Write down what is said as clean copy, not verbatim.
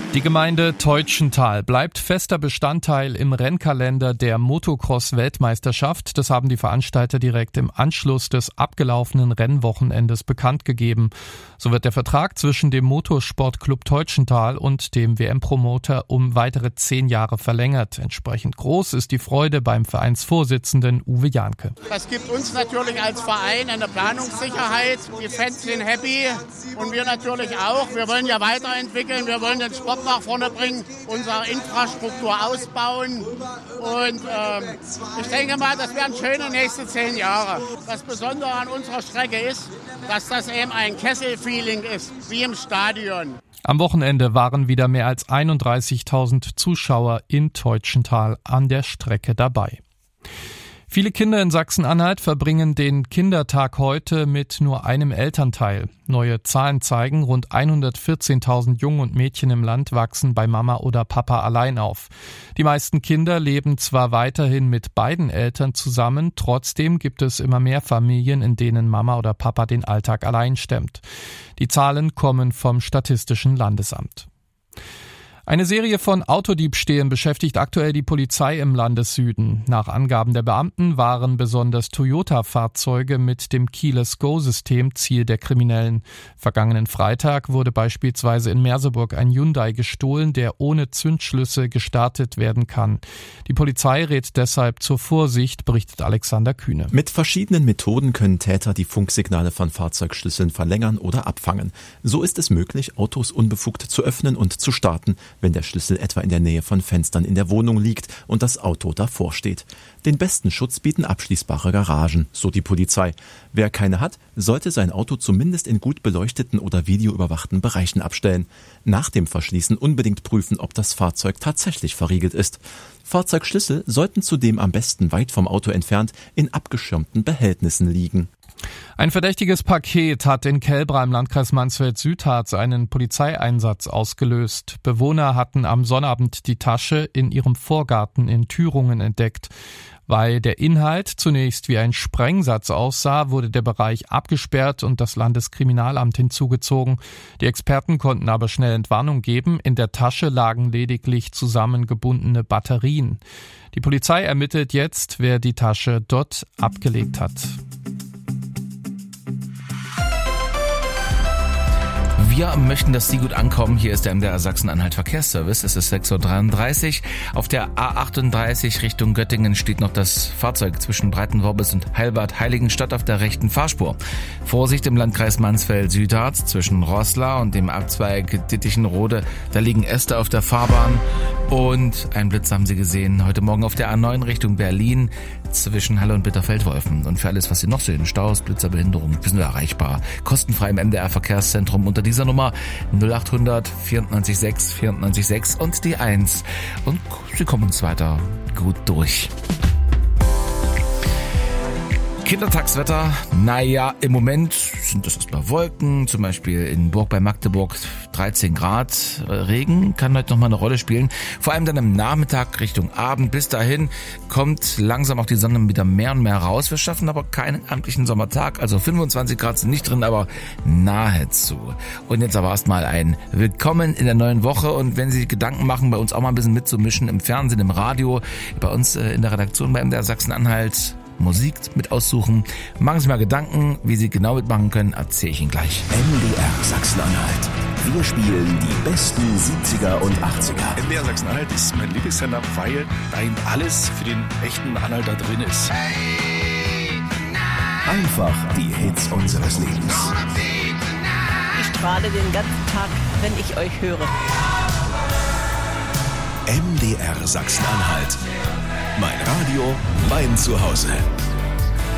Die Gemeinde Teutschenthal bleibt fester Bestandteil im Rennkalender der Motocross-Weltmeisterschaft. Das haben die Veranstalter direkt im Anschluss des abgelaufenen Rennwochenendes bekannt gegeben. So wird der Vertrag zwischen dem Motorsportclub Teutschenthal und dem WM-Promoter um weitere 10 Jahre verlängert. Entsprechend groß ist die Freude beim Vereinsvorsitzenden Uwe Jahnke. Das gibt uns natürlich als Verein eine Planungssicherheit. Die Fans sind happy und wir natürlich auch. Wir wollen ja weiterentwickeln, wir wollen den Sport nach vorne bringen, unsere Infrastruktur ausbauen und ich denke mal, das werden schöne nächste 10 Jahre. Das Besondere an unserer Strecke ist, dass das eben ein Kessel-Feeling ist, wie im Stadion. Am Wochenende waren wieder mehr als 31.000 Zuschauer in Teutschenthal an der Strecke dabei. Viele Kinder in Sachsen-Anhalt verbringen den Kindertag heute mit nur einem Elternteil. Neue Zahlen zeigen, rund 114.000 Jungen und Mädchen im Land wachsen bei Mama oder Papa allein auf. Die meisten Kinder leben zwar weiterhin mit beiden Eltern zusammen, trotzdem gibt es immer mehr Familien, in denen Mama oder Papa den Alltag allein stemmt. Die Zahlen kommen vom Statistischen Landesamt. Eine Serie von Autodiebstählen beschäftigt aktuell die Polizei im Landessüden. Nach Angaben der Beamten waren besonders Toyota-Fahrzeuge mit dem Keyless-Go-System Ziel der Kriminellen. Vergangenen Freitag wurde beispielsweise in Merseburg ein Hyundai gestohlen, der ohne Zündschlüssel gestartet werden kann. Die Polizei rät deshalb zur Vorsicht, berichtet Alexander Kühne. Mit verschiedenen Methoden können Täter die Funksignale von Fahrzeugschlüsseln verlängern oder abfangen. So ist es möglich, Autos unbefugt zu öffnen und zu starten, wenn der Schlüssel etwa in der Nähe von Fenstern in der Wohnung liegt und das Auto davor steht. Den besten Schutz bieten abschließbare Garagen, so die Polizei. Wer keine hat, sollte sein Auto zumindest in gut beleuchteten oder videoüberwachten Bereichen abstellen. Nach dem Verschließen unbedingt prüfen, ob das Fahrzeug tatsächlich verriegelt ist. Fahrzeugschlüssel sollten zudem am besten weit vom Auto entfernt in abgeschirmten Behältnissen liegen. Ein verdächtiges Paket hat in Kelbra im Landkreis Mansfeld-Südharz einen Polizeieinsatz ausgelöst. Bewohner hatten am Sonnabend die Tasche in ihrem Vorgarten in Thüringen entdeckt. Weil der Inhalt zunächst wie ein Sprengsatz aussah, wurde der Bereich abgesperrt und das Landeskriminalamt hinzugezogen. Die Experten konnten aber schnell Entwarnung geben. In der Tasche lagen lediglich zusammengebundene Batterien. Die Polizei ermittelt jetzt, wer die Tasche dort abgelegt hat. Wir möchten, dass Sie gut ankommen. Hier ist der MDR Sachsen-Anhalt Verkehrsservice. Es ist 6.33 Uhr. Auf der A38 Richtung Göttingen steht noch das Fahrzeug zwischen Breitenworbis und Heilbad-Heiligenstadt auf der rechten Fahrspur. Vorsicht im Landkreis Mansfeld-Südharz zwischen Roßla und dem Abzweig Dittichenrode. Da liegen Äste auf der Fahrbahn. Und ein Blitz haben Sie gesehen heute Morgen auf der A9 Richtung Berlin zwischen Halle und Bitterfeld-Wolfen. Und für alles, was Sie noch sehen, Staus, Blitzerbehinderung, sind wir erreichbar. Kostenfrei im MDR Verkehrszentrum unter dieser Nummer 0800 94 6 94 6 und die 1. Und Sie kommen uns weiter gut durch. Kindertagswetter, naja, im Moment sind das erstmal Wolken, zum Beispiel in Burg bei Magdeburg 13 Grad. Regen kann heute nochmal eine Rolle spielen, vor allem dann am Nachmittag Richtung Abend. Bis dahin kommt langsam auch die Sonne wieder mehr und mehr raus. Wir schaffen aber keinen amtlichen Sommertag, also 25 Grad sind nicht drin, aber nahezu. Und jetzt aber erstmal ein Willkommen in der neuen Woche und wenn Sie sich Gedanken machen, bei uns auch mal ein bisschen mitzumischen, im Fernsehen, im Radio, bei uns in der Redaktion bei MDR Sachsen-Anhalt, Musik mit aussuchen. Machen Sie mal Gedanken, wie Sie genau mitmachen können, erzähle ich Ihnen gleich. MDR Sachsen-Anhalt. Wir spielen die besten 70er und 80er. MDR Sachsen-Anhalt ist mein Lieblingssender, weil da eben alles für den echten Anhalter drin ist. Einfach die Hits unseres Lebens. Ich strahle den ganzen Tag, wenn ich euch höre. MDR Sachsen-Anhalt. Mein Radio, mein Zuhause.